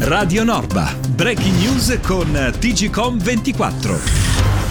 Radio Norba, breaking news con TGcom 24.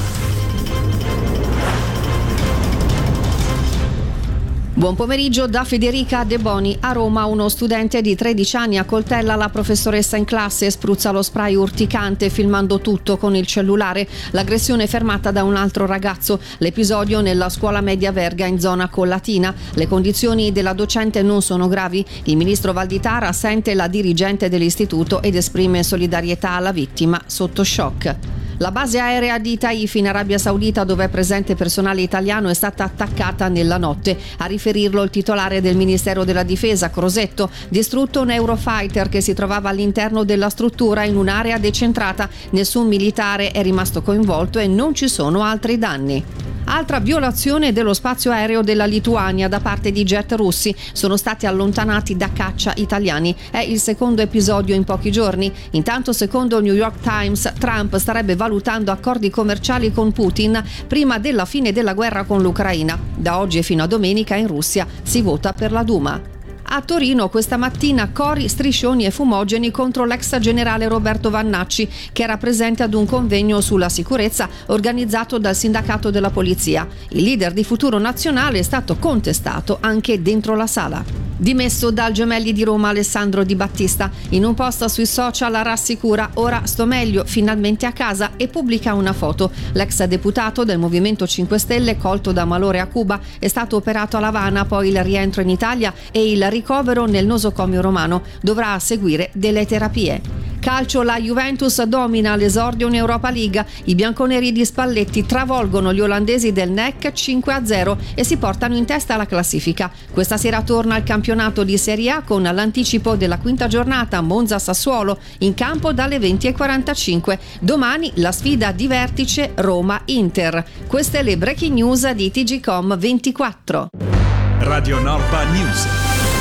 Buon pomeriggio da Federica De Boni. A Roma uno studente di 13 anni accoltella la professoressa in classe e spruzza lo spray urticante filmando tutto con il cellulare. L'aggressione è fermata da un altro ragazzo. L'episodio nella scuola media Verga in zona Collatina. Le condizioni della docente non sono gravi. Il ministro Valditara sente la dirigente dell'istituto ed esprime solidarietà alla vittima sotto shock. La base aerea di Taif in Arabia Saudita, dove è presente personale italiano, è stata attaccata nella notte. A riferirlo il titolare del Ministero della Difesa, Crosetto. Distrutto un Eurofighter che si trovava all'interno della struttura in un'area decentrata. Nessun militare è rimasto coinvolto e non ci sono altri danni. Altra violazione dello spazio aereo della Lituania da parte di jet russi. Sono stati allontanati da caccia italiani. È il secondo episodio in pochi giorni. Intanto, secondo il New York Times, Trump starebbe valutando accordi commerciali con Putin prima della fine della guerra con l'Ucraina. Da oggi e fino a domenica in Russia si vota per la Duma. A Torino questa mattina cori, striscioni e fumogeni contro l'ex generale Roberto Vannacci, che era presente ad un convegno sulla sicurezza organizzato dal sindacato della polizia. Il leader di Futuro Nazionale è stato contestato anche dentro la sala. Dimesso dal Gemelli di Roma Alessandro Di Battista. In un post sui social rassicura: ora sto meglio, finalmente a casa, e pubblica una foto. L'ex deputato del Movimento 5 Stelle, colto da malore a Cuba, è stato operato a La Habana, poi il rientro in Italia e il ricovero nel nosocomio romano. Dovrà seguire delle terapie. Calcio, la Juventus domina l'esordio in Europa League. I bianconeri di Spalletti travolgono gli olandesi del NEC 5-0 e si portano in testa alla classifica. Questa sera torna il campionato di Serie A con l'anticipo della quinta giornata Monza-Sassuolo in campo dalle 20:45. Domani la sfida di vertice Roma-Inter. Queste le breaking news di TGcom 24. Radio Norba News.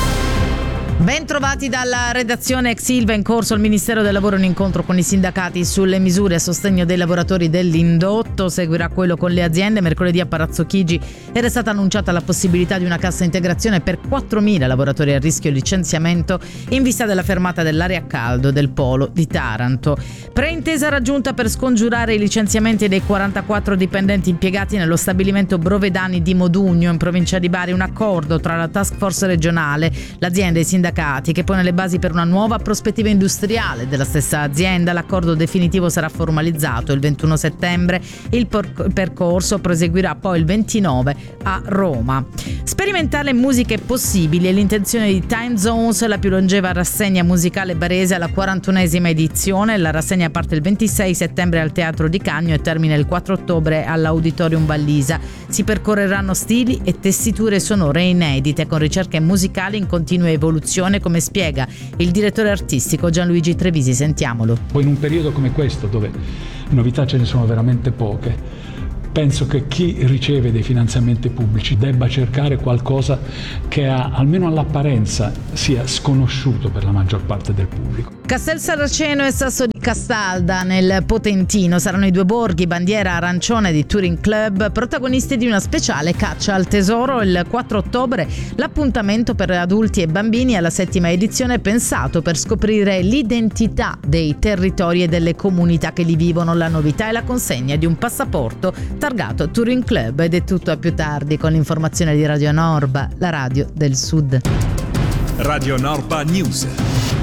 Ben trovati dalla redazione ex Ilva. In corso al Ministero del Lavoro un incontro con i sindacati sulle misure a sostegno dei lavoratori dell'indotto. Seguirà quello con le aziende. Mercoledì a Palazzo Chigi era stata annunciata la possibilità di una cassa integrazione per 4.000 lavoratori a rischio licenziamento in vista della fermata dell'area a caldo del polo di Taranto. Preintesa raggiunta per scongiurare i licenziamenti dei 44 dipendenti impiegati nello stabilimento Brovedani di Modugno in provincia di Bari. Un accordo tra la task force regionale, l'azienda e i sindacati che pone le basi per una nuova prospettiva industriale della stessa azienda. L'accordo definitivo sarà formalizzato il 21 settembre. Il percorso proseguirà poi il 29 a Roma. Sperimentare musiche possibili è l'intenzione di Time Zones, la più longeva rassegna musicale barese alla 41esima edizione. La rassegna parte il 26 settembre al Teatro di Cagno e termina il 4 ottobre all'Auditorium Vallisa. Si percorreranno stili e tessiture sonore inedite con ricerche musicali in continua evoluzione, come spiega il direttore artistico Gianluigi Trevisi. Sentiamolo. Poi in un periodo come questo, dove novità ce ne sono veramente poche, penso che chi riceve dei finanziamenti pubblici debba cercare qualcosa che almeno all'apparenza sia sconosciuto per la maggior parte del pubblico. Castel Saraceno e Sasso di Castalda nel Potentino saranno i due borghi bandiera arancione di Touring Club, protagonisti di una speciale caccia al tesoro. Il 4 ottobre l'appuntamento per adulti e bambini alla 7ª edizione, pensato per scoprire l'identità dei territori e delle comunità che li vivono. La novità è la consegna di un passaporto targato Touring Club. Ed è tutto, a più tardi con l'informazione di Radio Norba, la radio del Sud. Radio Norba News.